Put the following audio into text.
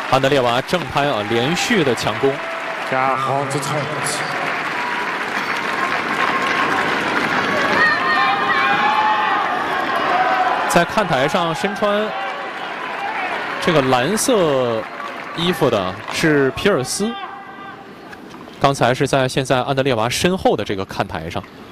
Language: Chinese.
安德烈娃正拍啊，连续的强攻。 加好之菜。 在看台上身穿这个蓝色衣服的是皮尔斯，刚才是在现在安德烈娃身后的这个看台上。